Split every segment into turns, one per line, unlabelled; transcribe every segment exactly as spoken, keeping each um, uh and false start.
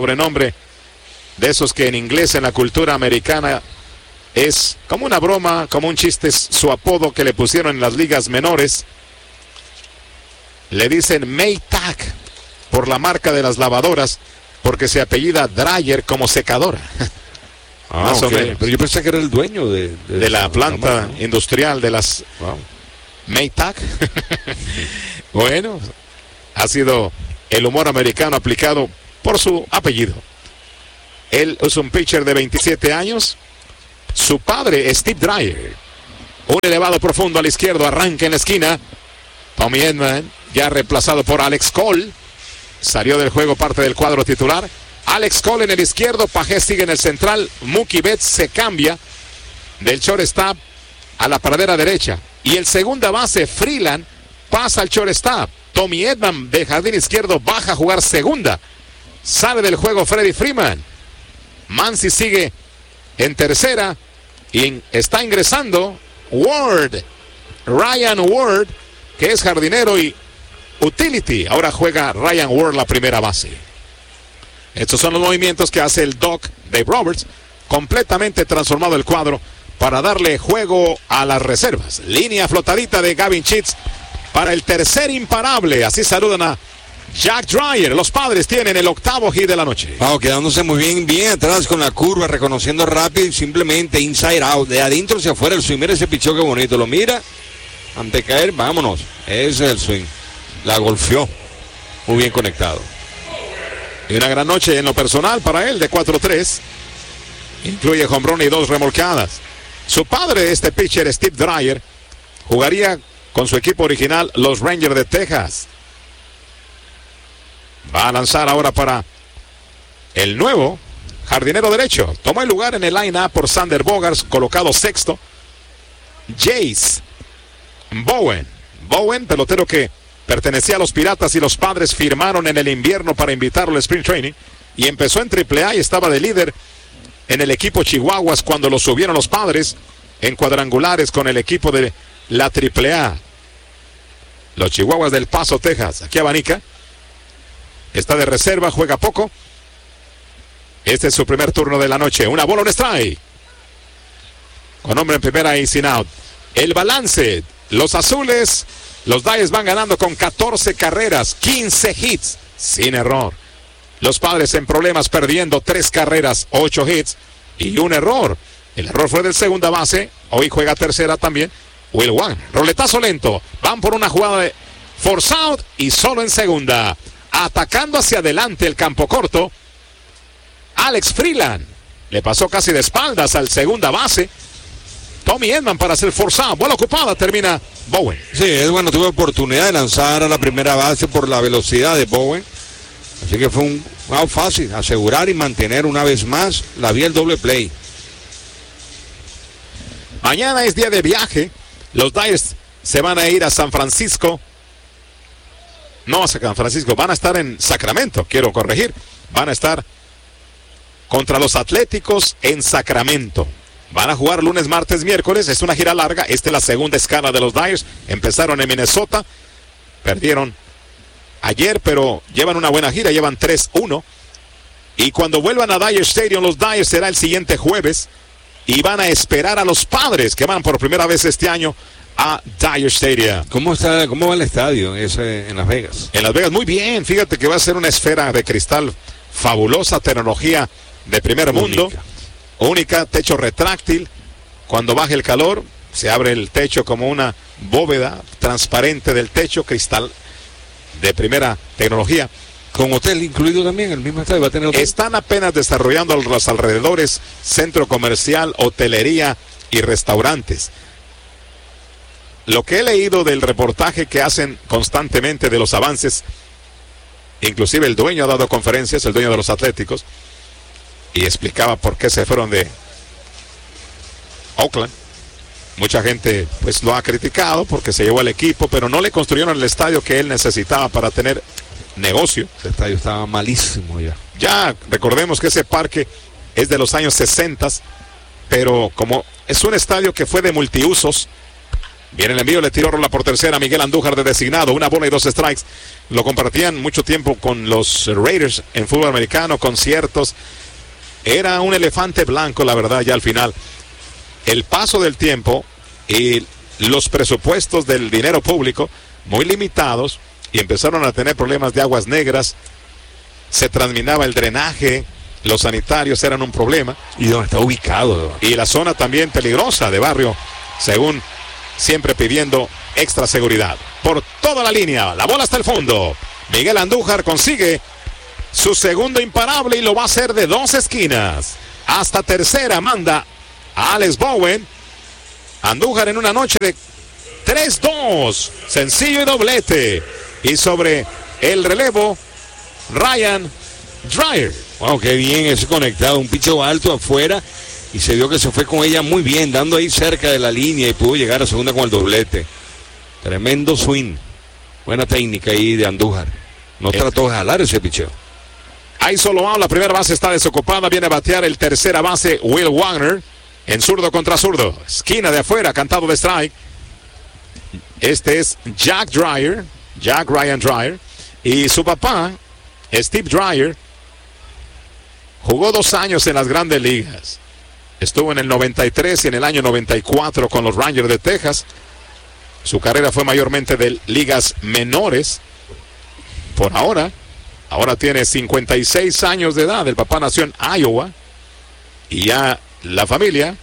sobrenombre de esos que en inglés, en la cultura americana, es como una broma, como un chiste, es su apodo que le pusieron en las ligas menores. Le dicen Maytag por la marca de las lavadoras, porque se apellida Dryer como secadora.
Ah, más okay. o menos. Pero yo pensé que era el dueño de, de,
de la planta la ¿no? industrial de las
wow.
Maytag. Bueno, ha sido el humor americano aplicado por su apellido. Él es un pitcher de veintisiete años. Su padre es Steve Dryer. Un elevado profundo a la izquierda, arranca en la esquina. Tommy Edman, ya reemplazado por Alex Cole. Salió del juego parte del cuadro titular. Alex Cole en el izquierdo, Pagés sigue en el central. Mookie Betts se cambia del shortstop a la pradera derecha. Y el segunda base, Freeland, pasa al shortstop. Tommy Edman de jardín izquierdo baja a jugar segunda. Sale del juego Freddie Freeman. Mansi sigue en tercera y está ingresando Ward, Ryan Ward, que es jardinero y utility. Ahora juega Ryan Ward la primera base. Estos son los movimientos que hace el Doc Dave Roberts, completamente transformado el cuadro para darle juego a las reservas. Línea flotadita de Gavin Sheets para el tercer imparable. Así saludan a Jack Dreyer. Los Padres tienen el octavo hit de la noche.
Wow, quedándose muy bien, bien atrás con la curva, reconociendo rápido y simplemente inside out. De adentro hacia afuera el swing. Mira ese pichón, qué bonito. Lo mira, ante caer, vámonos. Ese es el swing. La golpeó. Muy bien conectado.
Y una gran noche en lo personal para él de cuatro tres. Incluye home run y dos remolcadas. Su padre, este pitcher, Steve Dryer, jugaría con su equipo original, los Rangers de Texas. Va a lanzar ahora para el nuevo jardinero derecho. Toma el lugar en el line-up por Sander Bogaerts, colocado sexto. Jace Bowen. Bowen, pelotero que pertenecía a los Piratas y los Padres firmaron en el invierno para invitarlo al Spring Training. Y empezó en triple A y estaba de líder en el equipo Chihuahuas cuando lo subieron los Padres en cuadrangulares con el equipo de la triple A. Los Chihuahuas del Paso, Texas. Aquí abanica. Está de reserva, juega poco. Este es su primer turno de la noche. Una bola, un strike. Con hombre en primera y sin out. El balance. Los azules, los Dyers van ganando con catorce carreras, quince hits, sin error. Los Padres en problemas, perdiendo tres carreras, ocho hits y un error. El error fue del segunda base. Hoy juega tercera también. Will Wang. Roletazo lento. Van por una jugada de force out y solo en segunda. Atacando hacia adelante el campo corto. Alex Freeland. Le pasó casi de espaldas al segunda base. Tommy Edman para hacer force out. Bola ocupada. Termina Bowen.
Sí, es bueno. Tuvo oportunidad de lanzar a la primera base por la velocidad de Bowen. Así que fue un out fácil. Asegurar y mantener una vez más la vía el doble play.
Mañana es día de viaje. Los Dyers se van a ir a San Francisco. No a San Francisco, van a estar en Sacramento, quiero corregir. Van a estar contra los Atléticos en Sacramento. Van a jugar lunes, martes, miércoles. Es una gira larga. Esta es la segunda escala de los Dyers. Empezaron en Minnesota. Perdieron ayer, pero llevan una buena gira. Llevan tres uno. Y cuando vuelvan a Dyer Stadium, los Dyers será el siguiente jueves. Y van a esperar a los Padres, que van por primera vez este año a Dyer Stadium.
¿Cómo está, cómo va el estadio ese en Las Vegas?
En Las Vegas, muy bien. Fíjate que va a ser una esfera de cristal fabulosa, tecnología de primer mundo. Única. Única, techo retráctil. Cuando baje el calor, se abre el techo como una bóveda transparente del techo, cristal de primera tecnología.
Con hotel incluido también, el mismo estadio va a tener hotel.
Están apenas desarrollando los alrededores, centro comercial, hotelería y restaurantes. Lo que he leído del reportaje que hacen constantemente de los avances, inclusive el dueño ha dado conferencias, el dueño de los Atléticos, y explicaba por qué se fueron de Oakland. Mucha gente pues lo ha criticado porque se llevó el equipo, pero no le construyeron el estadio que él necesitaba para tener negocio.
El estadio estaba malísimo ya.
Ya recordemos que ese parque es de los años sesenta, pero como es un estadio que fue de multiusos, Viene el envío, le tiró rola por tercera. Miguel Andújar de designado. Una bola y dos strikes. Lo compartían mucho tiempo con los Raiders en fútbol americano, conciertos. Era un elefante blanco, la verdad, ya al final. El paso del tiempo y los presupuestos del dinero público muy limitados y empezaron a tener problemas de aguas negras. Se transminaba el drenaje, los sanitarios eran un problema.
¿Y dónde está ubicado?
Y la zona también peligrosa de barrio, según siempre pidiendo extra seguridad. Por toda la línea, la bola hasta el fondo. Miguel Andújar consigue su segundo imparable y lo va a hacer de dos esquinas. Hasta tercera manda a Alex Bowen. Andújar en una noche de tres dos. Sencillo y doblete. Y sobre el relevo, Ryan Dryer.
Wow, qué bien ese conectado. Un picho alto afuera. Y se vio que se fue con ella muy bien, dando ahí cerca de la línea y pudo llegar a segunda con el doblete. Tremendo swing. Buena técnica ahí de Andújar. No el... trató de jalar ese picheo.
Ahí solo out, la primera base está desocupada. Viene a batear el tercera base, Will Wagner. En zurdo contra zurdo. Esquina de afuera, cantado de strike. Este es Jack Dryer. Jack Ryan Dryer. Y su papá, Steve Dryer, jugó dos años en las grandes ligas. Estuvo en el noventa y tres y en el año noventa y cuatro con los Rangers de Texas. Su carrera fue mayormente de ligas menores. Por ahora, ahora tiene cincuenta y seis años de edad. El papá nació en Iowa. Y ya la familia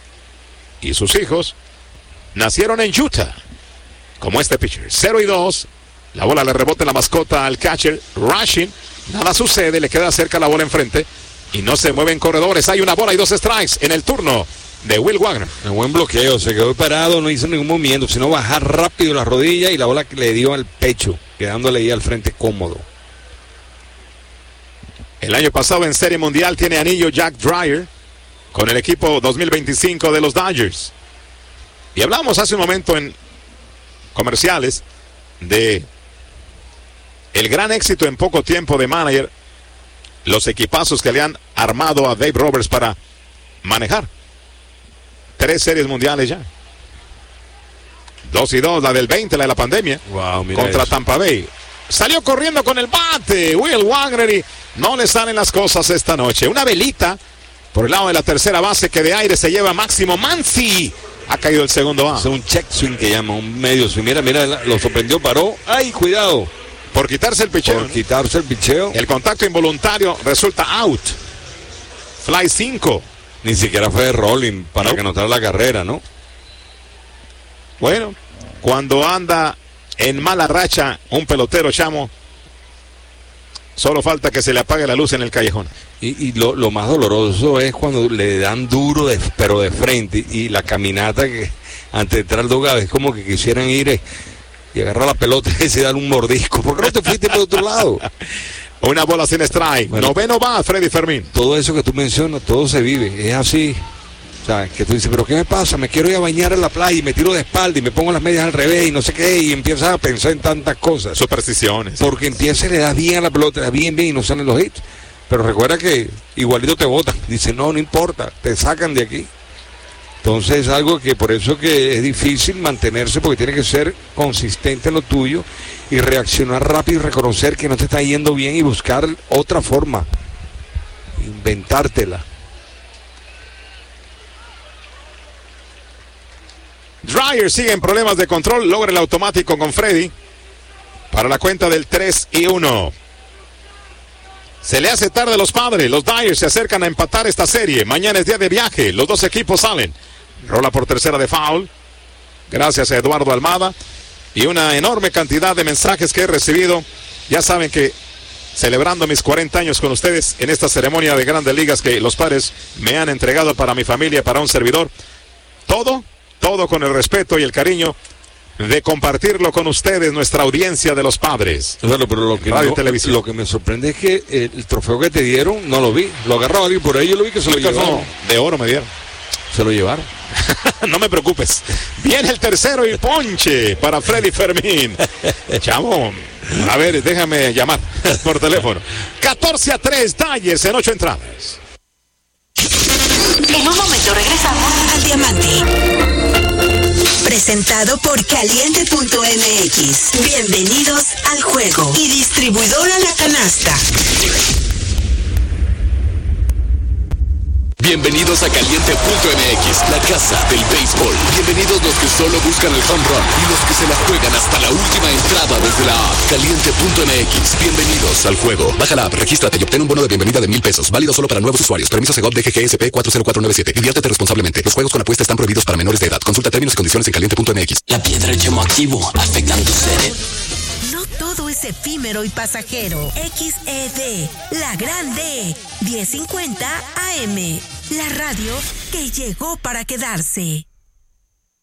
y sus hijos nacieron en Utah. Como este pitcher. cero y dos. La bola le rebota en la mascota al catcher. Rushing. Nada sucede. Le queda cerca la bola enfrente. Y no se mueven corredores. Hay una bola y dos strikes en el turno de Will Wagner.
Un buen bloqueo. Se quedó parado. No hizo ningún movimiento. Sino bajar rápido la rodilla. Y la bola que le dio al pecho. Quedándole ahí al frente cómodo.
El año pasado en Serie Mundial tiene anillo Jack Dryer. Con el equipo dos mil veinticinco de los Dodgers. Y hablamos hace un momento en comerciales de el gran éxito en poco tiempo de manager, los equipazos que le han armado a Dave Roberts para manejar. Tres series mundiales ya. Dos y dos, la del veinte, la de la pandemia.
Wow, mira
contra
eso.
Tampa Bay. Salió corriendo con el bate Will Wagner y no le salen las cosas esta noche. Una velita por el lado de la tercera base que de aire se lleva Máximo Manzi. Ha caído el segundo out.
Es un check swing que llama, un medio swing. Mira, mira, lo sorprendió, paró. ¡Ay, cuidado!
Por quitarse el picheo.
Por quitarse el picheo.
El contacto involuntario resulta out. Fly cinco.
Ni siquiera fue de rolling para
no.
que anotara la carrera, ¿no?
Bueno, cuando anda en mala racha un pelotero, chamo, solo falta que se le apague la luz en el callejón.
Y, y lo, lo más doloroso es cuando le dan duro, de, pero de frente. Y la caminata que antes de entrar al dogado es como que quisieran ir eh, y agarrar la pelota y se dar un mordisco. ¿Por qué no te fuiste por otro lado?
Una bola sin strike. Bueno, noveno va Freddy Fermín.
Todo eso que tú mencionas, todo se vive. Es así. O sea, que tú dices, ¿pero qué me pasa? Me quiero ir a bañar en la playa y me tiro de espalda y me pongo las medias al revés y no sé qué. Y empiezas a pensar en tantas cosas.
Supersticiones.
Porque empieza y le das bien a la pelota, le das bien, bien y no salen los hits. Pero recuerda que igualito te botan. Dice, no, no importa, te sacan de aquí. Entonces es algo que por eso que es difícil mantenerse, porque tiene que ser consistente en lo tuyo y reaccionar rápido y reconocer que no te está yendo bien y buscar otra forma. Inventártela.
Dryer sigue en problemas de control, logra el automático con Freddy para la cuenta del tres y uno. Se le hace tarde a los Padres. Los Dyers se acercan a empatar esta serie. Mañana es día de viaje. Los dos equipos salen. Rola por tercera de foul. Gracias a Eduardo Almada. Y una enorme cantidad de mensajes que he recibido. Ya saben que celebrando mis cuarenta años con ustedes en esta ceremonia de Grandes Ligas que los Padres me han entregado para mi familia, para un servidor. Todo, todo con el respeto y el cariño de compartirlo con ustedes, nuestra audiencia de los Padres.
Bueno, pero lo que,
Radio
no,
Televisión.
lo que me sorprende es que el, el trofeo que te dieron, no lo vi. Lo agarraba alguien por ahí, yo lo vi que se lo llevaron.
No, de oro me dieron.
Se lo llevaron.
No me preocupes. Viene el tercero y ponche para Freddy Fermín. Chamo, a ver, déjame llamar por teléfono. catorce a tres, Dodgers en ocho entradas.
En un momento regresamos al Diamante. Presentado por Caliente punto M X. Bienvenidos al juego. Y distribuidora La Canasta.
Bienvenidos a Caliente punto M X, la casa del béisbol. Bienvenidos los que solo buscan el home run y los que se la juegan hasta la última entrada desde la app. Caliente punto M X, bienvenidos al juego. Baja la app, regístrate y obtén un bono de bienvenida de mil pesos. Válido solo para nuevos usuarios. Permiso Segov D G G S P cuatro cero cuatro nueve siete. Diviértete responsablemente. Los juegos con apuesta están prohibidos para menores de edad. Consulta términos y condiciones en Caliente punto M X.
La piedra llamo activo, afectan tu cerebro.
No todo es efímero y pasajero. X E D, la gran D, diez cincuenta A M. La radio que llegó para quedarse.